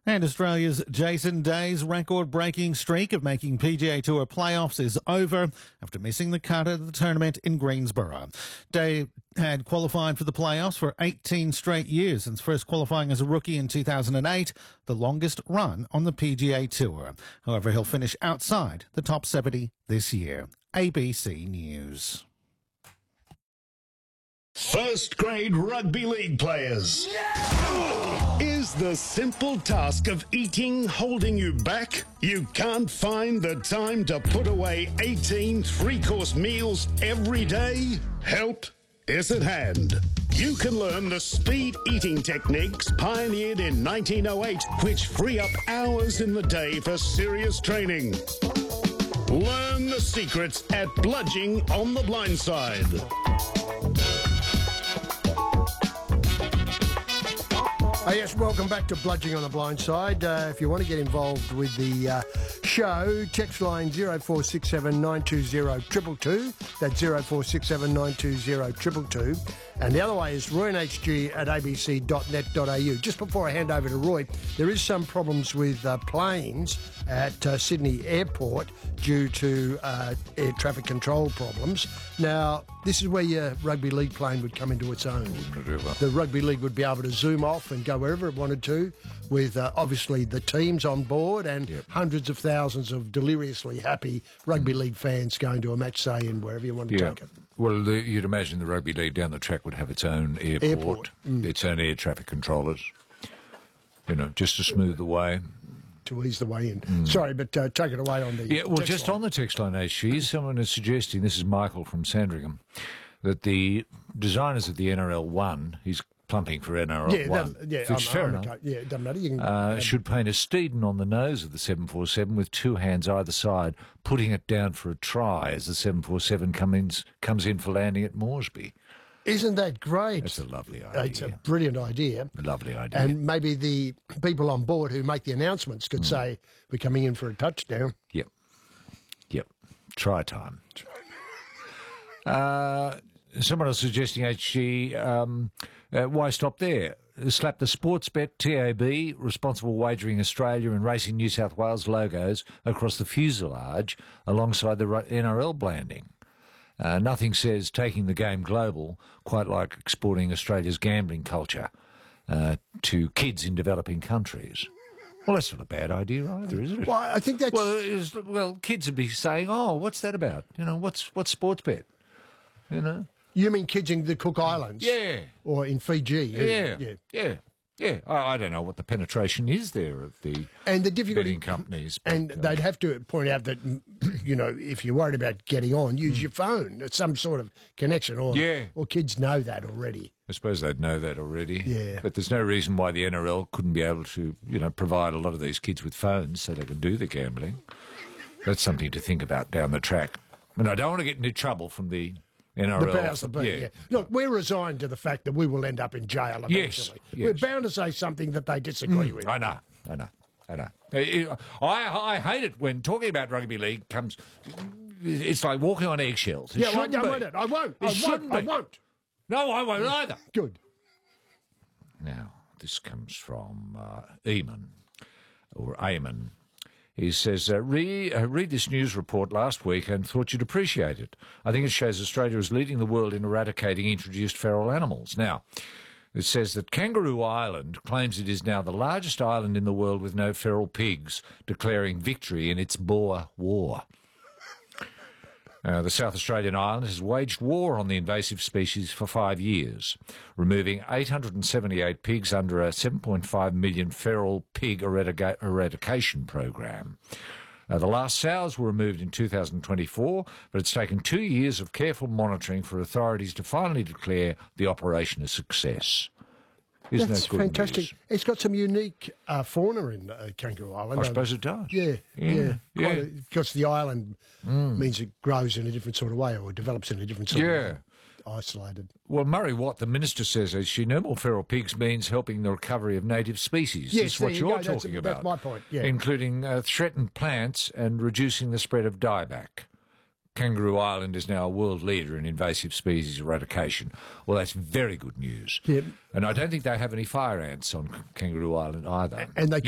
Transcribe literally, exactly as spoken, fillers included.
And Australia's Jason Day's record-breaking streak of making P G A Tour playoffs is over after missing the cut at the tournament in Greensboro. Day had qualified for the playoffs for eighteen straight years since first qualifying as a rookie in two thousand eight, the longest run on the P G A Tour. However, he'll finish outside the top seventy this year. A B C News. First grade rugby league players. No! Is the simple task of eating holding you back? You can't find the time to put away eighteen three-course meals every day? Help is at hand. You can learn the speed eating techniques pioneered in nineteen oh eight, which free up hours in the day for serious training. Learn the secrets at Bludging on the Blind Side. Oh, yes, welcome back to Bludging on the Blind Side. Uh, if you want to get involved with the uh, show, text line zero four six seven nine two zero two two two. That's zero four six seven nine two zero two two two. And the other way is roy n h g at a b c dot net dot a u. Just before I hand over to Roy, there is some problems with uh, planes at uh, Sydney Airport due to uh, air traffic control problems. Now, this is where your rugby league plane would come into its own. The rugby league would be able to zoom off and go wherever it wanted to, with uh, obviously the teams on board and yep. hundreds of thousands of deliriously happy rugby league fans going to a match, say, in wherever you want to yeah. take it. Well, the, you'd imagine the rugby league down the track would have its own airport, airport. Mm. its own air traffic controllers, you know, just to smooth the way. To ease the way in. Mm. Sorry, but uh, take it away on the Yeah, well, text just line. on the text line, H G, someone is suggesting, this is Michael from Sandringham, that the designers of the N R L one, he's plumping for N R L yeah, one, that, yeah, which I'm, is fair I'm enough, okay. Yeah, it doesn't matter. You can, uh, um, should paint a Steedon on the nose of the seven forty-seven with two hands either side, putting it down for a try as the seven forty-seven come in, comes in for landing at Moresby. Isn't that great? That's a lovely idea. It's a brilliant idea. A lovely idea. And maybe the people on board who make the announcements could mm. say, we're coming in for a touchdown. Yep. Yep. Try time. uh, someone else suggesting, H G, um, uh, why stop there? Slap the Sportsbet T A B, Responsible Wagering Australia and Racing New South Wales logos across the fuselage alongside the N R L branding. Uh, nothing says taking the game global quite like exporting Australia's gambling culture uh, to kids in developing countries. Well, that's not a bad idea either, is it? Well, I think that's... Well, is, well, kids would be saying, oh, what's that about? You know, what's what's Sportsbet? You know? You mean kids in the Cook Islands? Yeah. Or in Fiji? Yeah. Yeah. Yeah. Yeah. I, I don't know what the penetration is there of the, and the difficulty, betting companies. But, and they'd have to point out that, you know, if you're worried about getting on, use mm. your phone. It's some sort of connection. Or, yeah. or kids know that already. I suppose they'd know that already. Yeah. But there's no reason why the N R L couldn't be able to, you know, provide a lot of these kids with phones so they can do the gambling. That's something to think about down the track. And I don't want to get into trouble from the N R L. The powers that be, yeah. yeah. Look, we're resigned to the fact that we will end up in jail eventually. Yes, yes. We're bound to say something that they disagree mm, with. I know, I know, I know. I, I hate it when talking about rugby league comes... It's like walking on eggshells. It yeah, well, I be. won't. I won't. It I shouldn't won't. be. I won't. No, I won't either. Good. Now, this comes from uh, Eamon, or Eamon. He says, uh, Re, uh, read this news report last week and thought you'd appreciate it. I think it shows Australia is leading the world in eradicating introduced feral animals. Now, it says that Kangaroo Island claims it is now the largest island in the world with no feral pigs, declaring victory in its Boer War. Uh, the South Australian island has waged war on the invasive species for five years, removing eight hundred seventy-eight pigs under a seven point five million feral pig eradica- eradication program. Uh, the last sows were removed in two thousand twenty-four, but it's taken two years of careful monitoring for authorities to finally declare the operation a success. Isn't That's that good fantastic. news? It's got some unique uh, fauna in uh, Kangaroo Island. I suppose it does. Yeah, Yeah, yeah. yeah. Quite a- because the island Mm. means it grows in a different sort of way or develops in a different sort Yeah. of way. Isolated. Well, Murray Watt, the minister, says as she no more feral pigs means helping the recovery of native species. Yes, That's what there you you're go. That's- talking that's about. my point, yeah. Including uh, threatened plants and reducing the spread of dieback. Kangaroo Island is now a world leader in invasive species eradication. Well, that's very good news. Yep. And I don't think they have any fire ants on Kangaroo Island either. And they